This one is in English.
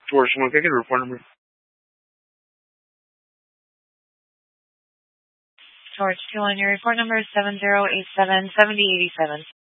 George, can I get a report number? George 2-1, your report number is 7087-7087.